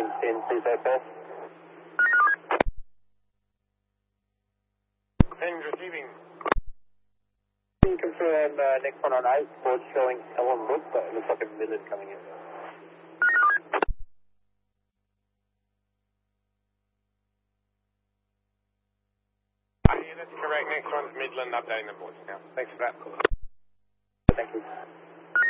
in 204. And receiving. Can you confirm next one on 8, board showing Ellenwood, but it looks like a Millard coming in. Yeah, that's correct. Next one's Midland, updating the boards now. Thanks for that. Thank you.